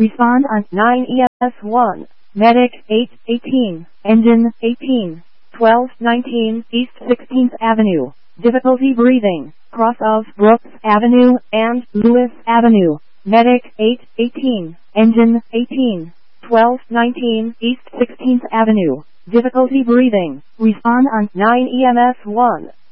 Respond on 9 EMS1. Medic 818. Engine 18. 1219 East 16th Avenue. Difficulty breathing. Cross of Brooks Avenue and Lewis Avenue. Medic 818. Engine 18. 1219 East 16th Avenue. Difficulty breathing. Respond on 9 EMS1.